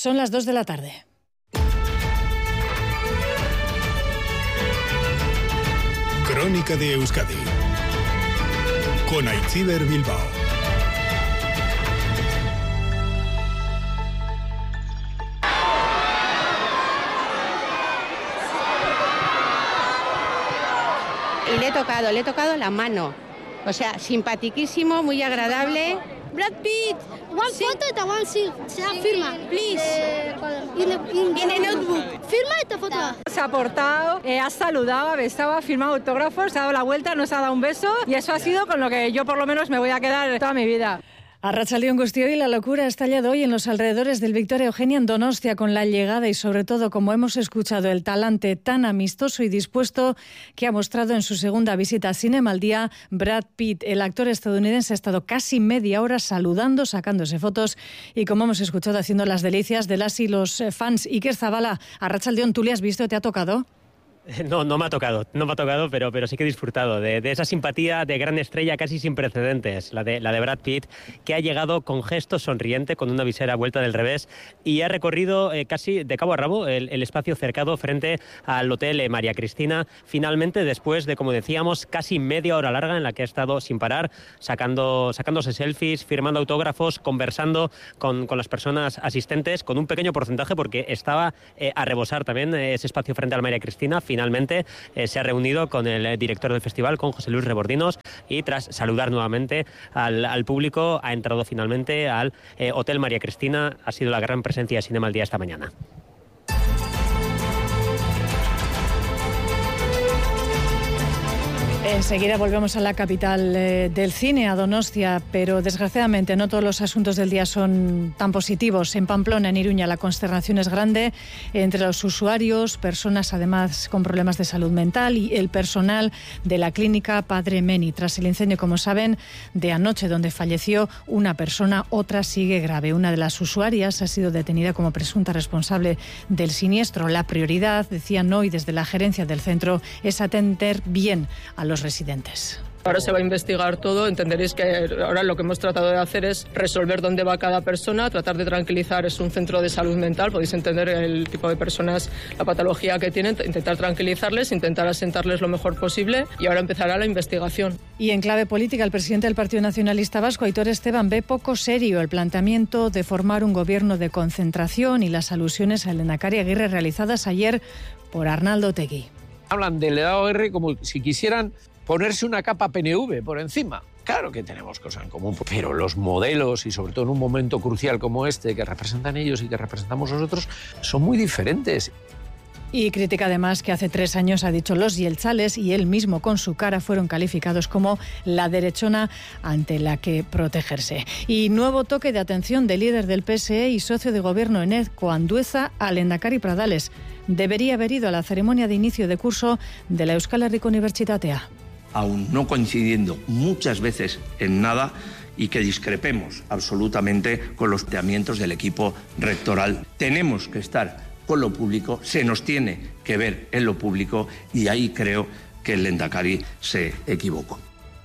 Son las 2 de la tarde. Crónica de Euskadi con Aitziber Bilbao. Y le he tocado la mano. O sea, simpatiquísimo, muy agradable. Brad Pitt, one photo and one firma, please. In a notebook. Firma esta foto. Se ha portado, ha saludado, ha besado, ha firmado autógrafos, se ha dado la vuelta, nos ha dado un beso y eso ha sido con lo que yo por lo menos me voy a quedar toda mi vida. Arratsaldeon guztioi, la locura ha estallado hoy en los alrededores del Victoria Eugenia en Donostia con la llegada y sobre todo, como hemos escuchado, el talante tan amistoso y dispuesto que ha mostrado en su segunda visita a Cinema al Día Brad Pitt. El actor estadounidense ha estado casi media hora saludando, sacándose fotos y, como hemos escuchado, haciendo las delicias de las y los fans. Iker Zabala, Arratsaldeon, ¿tú le has visto? ¿Te ha tocado? No me ha tocado, pero sí que he disfrutado de esa simpatía de gran estrella casi sin precedentes, la de Brad Pitt, que ha llegado con gesto sonriente, con una visera vuelta del revés y ha recorrido casi de cabo a rabo el espacio cercado frente al Hotel María Cristina, finalmente después de, como decíamos, casi media hora larga en la que ha estado sin parar, sacándose selfies, firmando autógrafos, conversando con las personas asistentes, con un pequeño porcentaje porque estaba a rebosar también ese espacio frente al María Cristina. Finalmente se ha reunido con el director del festival, con José Luis Rebordinos, y tras saludar nuevamente al público ha entrado finalmente al Hotel María Cristina. Ha sido la gran presencia de Cinema al Día esta mañana. Enseguida volvemos a la capital del cine, a Donostia, pero desgraciadamente no todos los asuntos del día son tan positivos. En Pamplona, en Iruña, la consternación es grande entre los usuarios, personas además con problemas de salud mental y el personal de la clínica Padre Meni. Tras el incendio, como saben, de anoche donde falleció una persona, otra sigue grave. Una de las usuarias ha sido detenida como presunta responsable del siniestro. La prioridad, decían hoy desde la gerencia del centro, es atender bien a los residentes. Ahora se va a investigar todo, entenderéis que ahora lo que hemos tratado de hacer es resolver dónde va cada persona, tratar de tranquilizar. Es un centro de salud mental, podéis entender el tipo de personas, la patología que tienen, intentar tranquilizarles, intentar asentarles lo mejor posible y ahora empezará la investigación. Y en clave política, el presidente del Partido Nacionalista Vasco, Aitor Esteban, ve poco serio el planteamiento de formar un gobierno de concentración y las alusiones al lehendakari Aguirre realizadas ayer por Arnaldo Otegi. Hablan del Aguirre como si quisieran ponerse una capa PNV por encima. Claro que tenemos cosas en común, pero los modelos, y sobre todo en un momento crucial como este, que representan ellos y que representamos nosotros, son muy diferentes. Y critica además que hace 3 años, ha dicho, los yeltzales y él mismo con su cara fueron calificados como la derechona ante la que protegerse. Y nuevo toque de atención del líder del PSE y socio de gobierno Eneko Andueza al lehendakari Pradales. Debería haber ido a la ceremonia de inicio de curso de la Euskal Herriko Unibertsitatea. Aún no coincidiendo muchas veces en nada y que discrepemos absolutamente con los planteamientos del equipo rectoral. Tenemos que estar con lo público, se nos tiene que ver en lo público y ahí creo que el lehendakari se equivocó.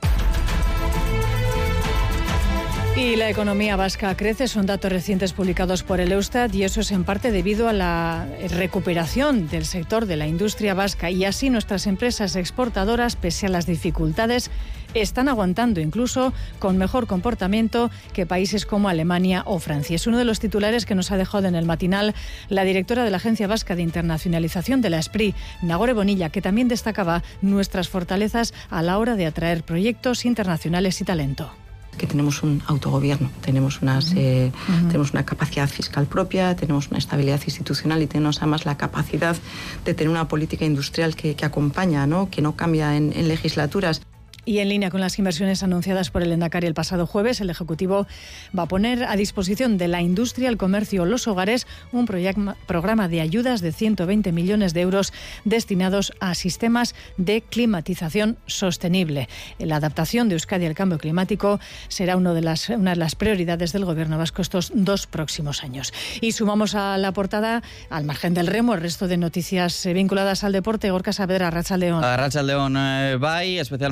Y la economía vasca crece, son datos recientes publicados por el Eustat y eso es en parte debido a la recuperación del sector de la industria vasca y así nuestras empresas exportadoras, pese a las dificultades, están aguantando incluso con mejor comportamiento que países como Alemania o Francia. Es uno de los titulares que nos ha dejado en el matinal la directora de la Agencia Vasca de Internacionalización de la SPRI, Nagore Bonilla, que también destacaba nuestras fortalezas a la hora de atraer proyectos internacionales y talento. Que tenemos un autogobierno, tenemos una capacidad fiscal propia, tenemos una estabilidad institucional y tenemos además la capacidad de tener una política industrial que acompaña, ¿no? Que no cambia en legislaturas. Y en línea con las inversiones anunciadas por el lehendakari el pasado jueves, el Ejecutivo va a poner a disposición de la industria, el comercio, los hogares, un programa de ayudas de 120 millones de euros destinados a sistemas de climatización sostenible. La adaptación de Euskadi al cambio climático será una de las prioridades del Gobierno vasco estos 2 próximos años. Y sumamos a la portada, al margen del remo, el resto de noticias vinculadas al deporte. Gorka Saavedra, Arratsaldeon. Arratsaldeon, bai, especialmente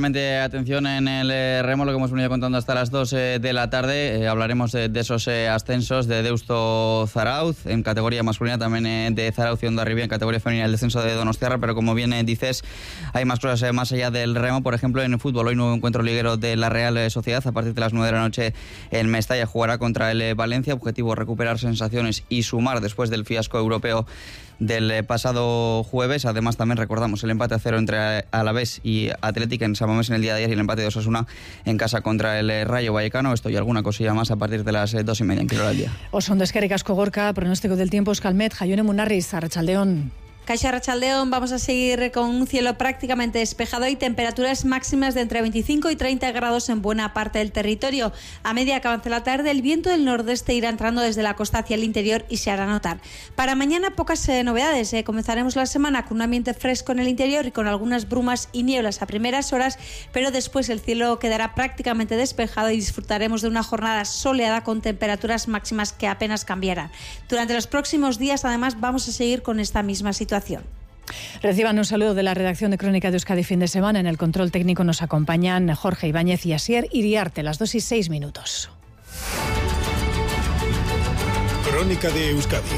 atención en el remo, lo que hemos venido contando hasta las 2 de la tarde. Hablaremos de esos ascensos de Deusto Zarauz, en categoría masculina, también de Zarauz y Hondarribia en categoría femenina, el descenso de Donostiarra, pero como bien dices, hay más cosas más allá del remo. Por ejemplo, en el fútbol, hoy nuevo encuentro liguero de la Real Sociedad, a partir de las 9 de la noche en Mestalla jugará contra el Valencia, objetivo recuperar sensaciones y sumar después del fiasco europeo del pasado jueves. Además, también recordamos el empate a 0 entre Alavés y Atlético en San Mamés en el día de ayer y el empate de Osasuna en casa contra el Rayo Vallecano. Esto y alguna cosilla más a partir de las 2:30 en Quirol al Día. Osondo eskerrik asko Gorka, pronóstico del tiempo Euskalmet, Jaione Munarriz, arratsaldeon. Caixa Arratsaldeon, vamos a seguir con un cielo prácticamente despejado y temperaturas máximas de entre 25 y 30 grados en buena parte del territorio. A medida que avance la tarde, el viento del nordeste irá entrando desde la costa hacia el interior y se hará notar. Para mañana, pocas novedades. Comenzaremos la semana con un ambiente fresco en el interior y con algunas brumas y nieblas a primeras horas, pero después el cielo quedará prácticamente despejado y disfrutaremos de una jornada soleada con temperaturas máximas que apenas cambiarán. Durante los próximos días, además, vamos a seguir con esta misma situación. Reciban un saludo de la redacción de Crónica de Euskadi fin de semana. En el control técnico nos acompañan Jorge Ibáñez y Asier Iriarte, las 2:06. Crónica de Euskadi.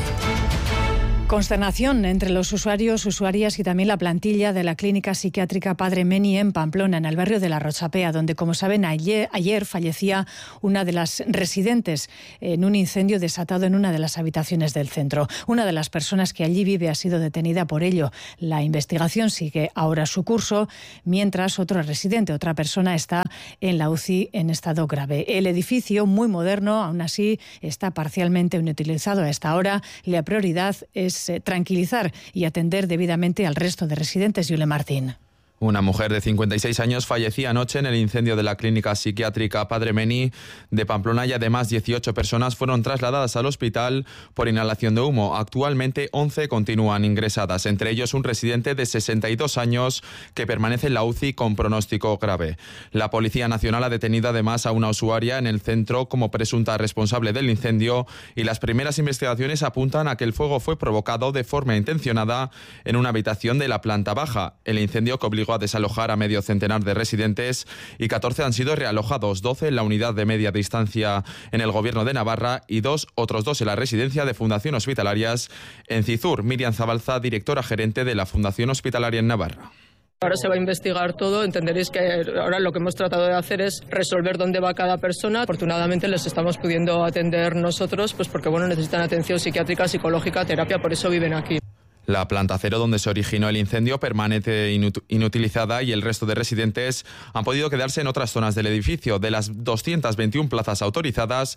Consternación entre los usuarios, usuarias y también la plantilla de la clínica psiquiátrica Padre Meni en Pamplona, en el barrio de La Rochapea, donde, como saben, ayer fallecía una de las residentes en un incendio desatado en una de las habitaciones del centro. Una de las personas que allí vive ha sido detenida por ello. La investigación sigue ahora su curso, mientras otro residente, otra persona, está en la UCI en estado grave. El edificio, muy moderno, aún así está parcialmente inutilizado a esta hora. La prioridad es tranquilizar y atender debidamente al resto de residentes. Yule Martín. Una mujer de 56 años fallecía anoche en el incendio de la clínica psiquiátrica Padre Meni de Pamplona y además 18 personas fueron trasladadas al hospital por inhalación de humo. Actualmente 11 continúan ingresadas, entre ellos un residente de 62 años que permanece en la UCI con pronóstico grave. La Policía Nacional ha detenido además a una usuaria en el centro como presunta responsable del incendio y las primeras investigaciones apuntan a que el fuego fue provocado de forma intencionada en una habitación de la planta baja. El incendio que obligó a desalojar a medio centenar de residentes y 14 han sido realojados, 12 en la unidad de media distancia en el Gobierno de Navarra y otros dos en la residencia de Fundación Hospitalarias en Cizur. Miriam Zabalza, directora gerente de la Fundación Hospitalaria en Navarra. Ahora se va a investigar todo, entenderéis que ahora lo que hemos tratado de hacer es resolver dónde va cada persona. Afortunadamente les estamos pudiendo atender nosotros, pues porque necesitan atención psiquiátrica, psicológica, terapia, por eso viven aquí. La planta cero donde se originó el incendio permanece inutilizada y el resto de residentes han podido quedarse en otras zonas del edificio. De las 221 plazas autorizadas,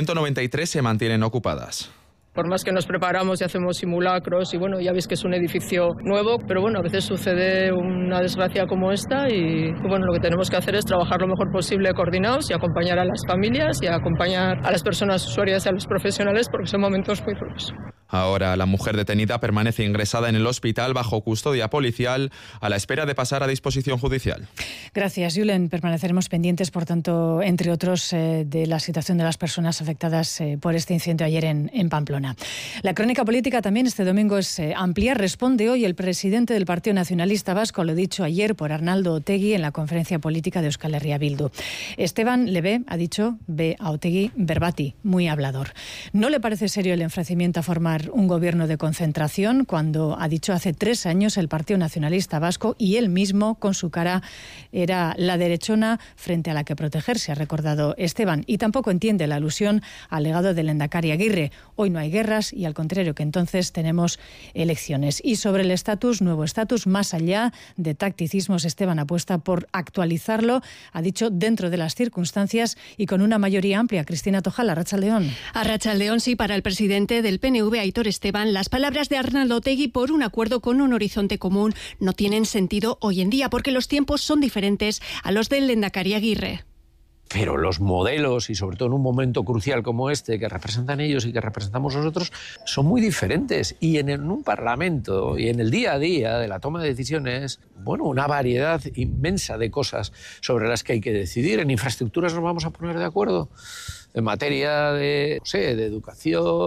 193 se mantienen ocupadas. Por más que nos preparamos y hacemos simulacros y ya veis que es un edificio nuevo, pero a veces sucede una desgracia como esta y lo que tenemos que hacer es trabajar lo mejor posible coordinados y acompañar a las familias y acompañar a las personas usuarias y a los profesionales porque son momentos muy duros. Ahora la mujer detenida permanece ingresada en el hospital bajo custodia policial a la espera de pasar a disposición judicial. Gracias, Julen. Permaneceremos pendientes, por tanto, entre otros, de la situación de las personas afectadas por este incendio ayer en Pamplona. La crónica política también este domingo es amplia. Responde hoy el presidente del Partido Nacionalista Vasco, lo dicho ayer por Arnaldo Otegi en la conferencia política de Euskal Herria Bildu. Esteban Lebe ha dicho, ve a Otegi verbati, muy hablador. ¿No le parece serio el ofrecimiento a formar un gobierno de concentración cuando ha dicho hace 3 años el Partido Nacionalista Vasco y él mismo con su cara era la derechona frente a la que protegerse, ha recordado Esteban, y tampoco entiende la alusión al legado del Lehendakari Aguirre? Hoy no hay guerras y al contrario que entonces tenemos elecciones. Y sobre el nuevo estatus, más allá de tacticismos, Esteban apuesta por actualizarlo, ha dicho, dentro de las circunstancias y con una mayoría amplia. Cristina Tojal, Arratsaldeon. Arratsaldeon, sí, para el presidente del PNV, Aitor Esteban, las palabras de Arnaldo Otegi por un acuerdo con un horizonte común no tienen sentido hoy en día porque los tiempos son diferentes a los del Lehendakari Aguirre. Pero los modelos, y sobre todo en un momento crucial como este, que representan ellos y que representamos nosotros, son muy diferentes. Y en un parlamento y en el día a día de la toma de decisiones, una variedad inmensa de cosas sobre las que hay que decidir. En infraestructuras nos vamos a poner de acuerdo. En materia de educación,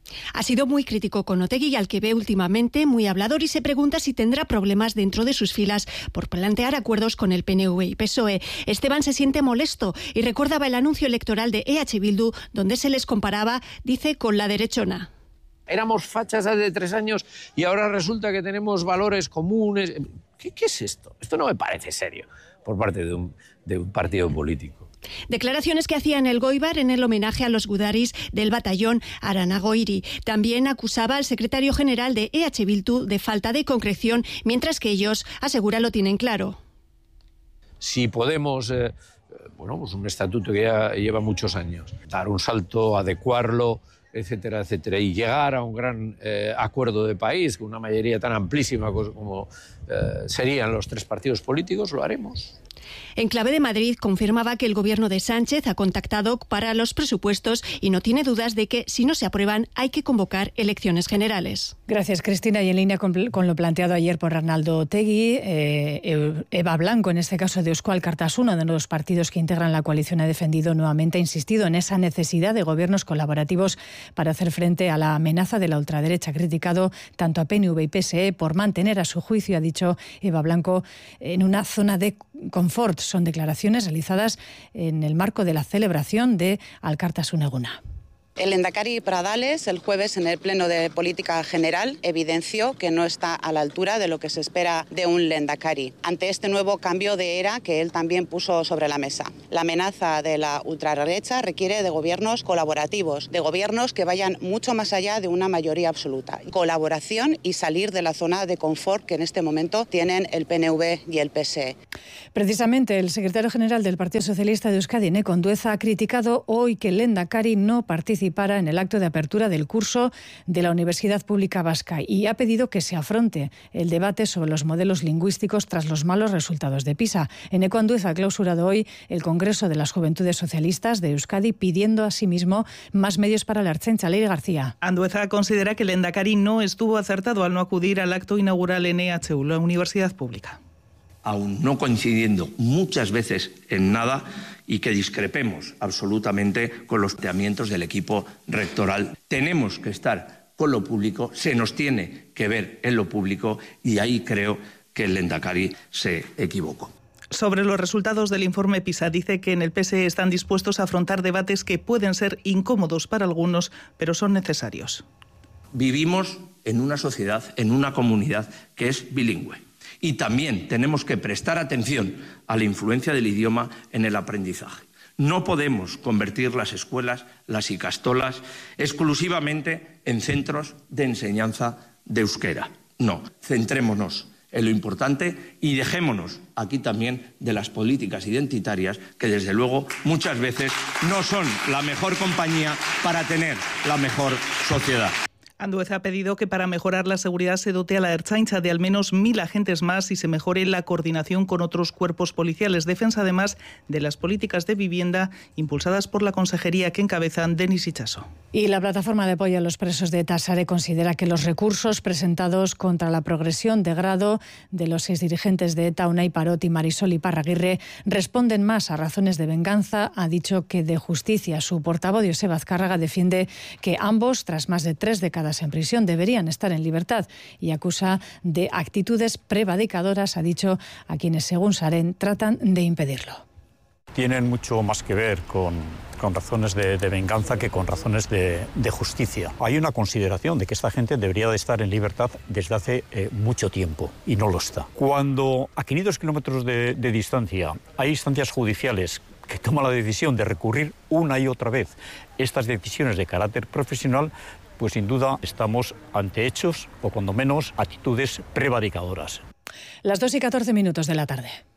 Ha sido muy crítico con Otegi, al que ve últimamente muy hablador, y se pregunta si tendrá problemas dentro de sus filas por plantear acuerdos con el PNV y PSOE. Esteban se siente molesto y recordaba el anuncio electoral de EH Bildu, donde se les comparaba, dice, con la derechona. Éramos fachas hace 3 años y ahora resulta que tenemos valores comunes. ¿Qué es esto? Esto no me parece serio por parte de un partido político. Declaraciones que hacía en el Goibar en el homenaje a los gudaris del batallón Aranagoiri. También acusaba al secretario general de EH Bildu de falta de concreción, mientras que ellos, asegura, lo tienen claro. Si podemos, pues un estatuto que ya lleva muchos años, dar un salto, adecuarlo, etcétera, etcétera, y llegar a un gran acuerdo de país con una mayoría tan amplísima como serían los 3 partidos políticos, lo haremos. En clave de Madrid confirmaba que el gobierno de Sánchez ha contactado para los presupuestos y no tiene dudas de que, si no se aprueban, hay que convocar elecciones generales. Gracias, Cristina. Y en línea con lo planteado ayer por Arnaldo Otegi, Eva Blanco, en este caso de Euskal Kartasuna, uno de los partidos que integran la coalición, ha defendido nuevamente, ha insistido en esa necesidad de gobiernos colaborativos para hacer frente a la amenaza de la ultraderecha. Ha criticado tanto a PNV y PSE por mantener, a su juicio, ha dicho Eva Blanco, en una zona de confort. Son declaraciones realizadas en el marco de la celebración de Alkartasuna Eguna. El lehendakari Pradales, el jueves en el Pleno de Política General, evidenció que no está a la altura de lo que se espera de un lehendakari, ante este nuevo cambio de era que él también puso sobre la mesa. La amenaza de la ultraderecha requiere de gobiernos colaborativos, de gobiernos que vayan mucho más allá de una mayoría absoluta. Colaboración y salir de la zona de confort que en este momento tienen el PNV y el PSE. Precisamente el secretario general del Partido Socialista de Euskadi, Eneko Andueza, ha criticado hoy que el lehendakari no participara en el acto de apertura del curso de la Universidad Pública Vasca y ha pedido que se afronte el debate sobre los modelos lingüísticos tras los malos resultados de PISA. Eneko Andueza ha clausurado hoy el Congreso de las Juventudes Socialistas de Euskadi, pidiendo asimismo más medios para la Ertzaintza. Leire García. Andueza considera que el lehendakari no estuvo acertado al no acudir al acto inaugural en EHU, la Universidad Pública. Aún no coincidiendo muchas veces en nada y que discrepemos absolutamente con los planteamientos del equipo rectoral. Tenemos que estar con lo público, se nos tiene que ver en lo público y ahí creo que el lehendakari se equivocó. Sobre los resultados del informe PISA, dice que en el PSE están dispuestos a afrontar debates que pueden ser incómodos para algunos, pero son necesarios. Vivimos en una sociedad, en una comunidad que es bilingüe. Y también tenemos que prestar atención a la influencia del idioma en el aprendizaje. No podemos convertir las escuelas, las ikastolas, exclusivamente en centros de enseñanza de euskera. No, centrémonos en lo importante y dejémonos aquí también de las políticas identitarias que, desde luego, muchas veces no son la mejor compañía para tener la mejor sociedad. Andueza ha pedido que para mejorar la seguridad se dote a la Ertzaintza de al menos 1.000 agentes más y se mejore la coordinación con otros cuerpos policiales. Defensa además de las políticas de vivienda impulsadas por la consejería que encabezan Denis Itxaso. Y la plataforma de apoyo a los presos de ETA, SARE, considera que los recursos presentados contra la progresión de grado de los 6 dirigentes de ETA, Unai Parot y Marisol Iparraguirre, responden más a razones de venganza. Ha dicho que de justicia. Su portavoz, Joseba Azcárraga, defiende que ambos, tras más de 3 décadas en prisión, deberían estar en libertad y acusa de actitudes prevaricadoras, ha dicho, a quienes, según SARE, tratan de impedirlo. Tienen mucho más que ver con razones de venganza que con razones de justicia. Hay una consideración de que esta gente debería de estar en libertad desde hace mucho tiempo y no lo está. Cuando a 500 kilómetros de distancia hay instancias judiciales que toman la decisión de recurrir una y otra vez estas decisiones de carácter profesional, pues sin duda estamos ante hechos o cuando menos actitudes prevaricadoras. Las 2:14 de la tarde.